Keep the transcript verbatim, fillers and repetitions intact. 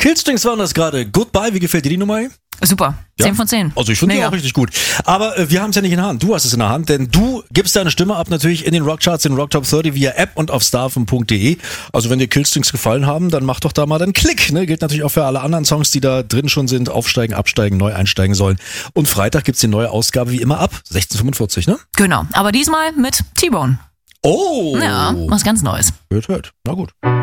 Killstrings waren das gerade. Goodbye, wie gefällt dir die Nummer? Super, Ja. zehn von zehn. Also ich finde die auch richtig gut. Aber äh, wir haben es ja nicht in der Hand. Du hast es in der Hand, denn du gibst deine Stimme ab natürlich in den Rockcharts, in Rock Top dreißig via App und auf starfm punkt de. Also wenn dir Killstrings gefallen haben, dann mach doch da mal einen Klick. Ne? Gilt natürlich auch für alle anderen Songs, die da drin schon sind. Aufsteigen, absteigen, neu einsteigen sollen. Und Freitag gibt's die neue Ausgabe wie immer ab sechzehn Uhr fünfundvierzig, ne? Genau, aber diesmal mit T-Bone. Oh! Ja, was ganz Neues. Hört, hört. Na gut.